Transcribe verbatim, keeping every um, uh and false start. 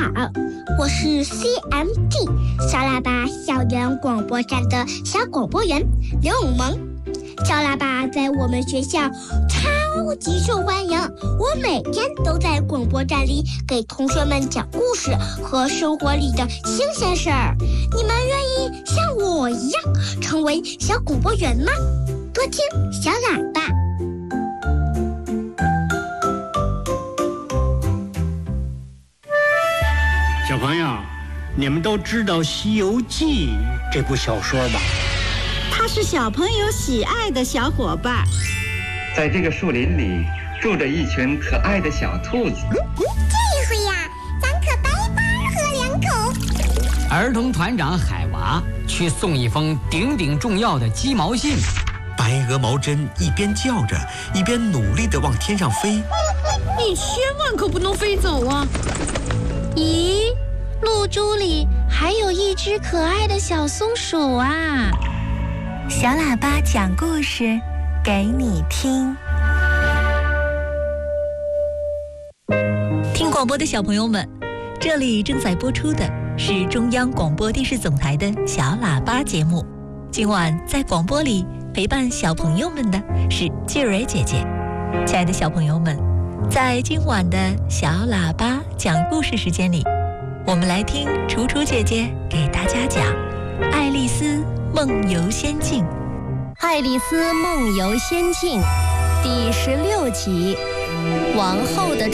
好，我是 C M G 小喇叭校园广播站的小广播员刘永萌。小喇叭在我们学校超级受欢迎，我每天都在广播站里给同学们讲故事和生活里的新鲜事儿。你们愿意像我一样成为小广播员吗？多听小喇叭。 小朋友，你们都知道《西游记》这部小说吧？ 它是小朋友喜爱的小伙伴。 在这个树林里住着一群可爱的小兔子。 这回呀，咱可白白喝两口。 儿童团长海娃去送一封顶顶重要的鸡毛信。 白鹅毛针一边叫着，一边努力地往天上飞。 你千万可不能飞走啊！ 咦，露珠里还有一只可爱的小松鼠啊！ 小喇叭讲故事给你听。听广播的小朋友们，这里正在播出的是中央广播电视总台的小喇叭节目。今晚在广播里陪伴小朋友们的是俊蕊姐姐。亲爱的小朋友们，在今晚的小喇叭讲故事时间里，我们来听楚楚姐姐给大家讲《爱丽丝梦游仙境》。 《爱丽丝梦游仙境》第十六集，王后的